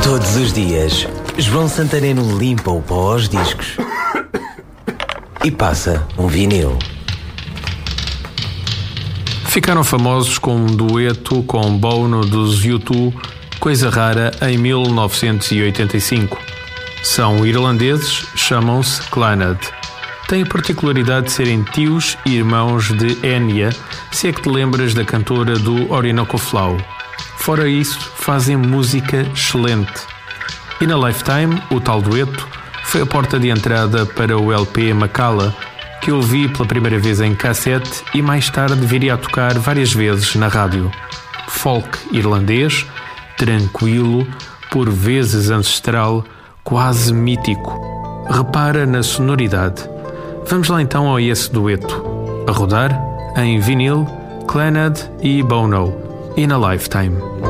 Todos os dias, João Santareno limpa o pó aos discos e passa um vinil. Ficaram famosos com um dueto com Bono dos U2, Coisa Rara, em 1985. São irlandeses, chamam-se Clannad. Têm a particularidade de serem tios e irmãos de Enya, se é que te lembras da cantora do Orinoco Flow. Fora isso, fazem música excelente. E na Lifetime, o tal dueto, foi a porta de entrada para o LP Macala, que eu ouvi pela primeira vez em cassete e mais tarde viria a tocar várias vezes na rádio. Folk irlandês, tranquilo, por vezes ancestral, quase mítico. Repara na sonoridade. Vamos lá então a esse dueto. A rodar, em vinil, Clannad e Bono. E na Lifetime.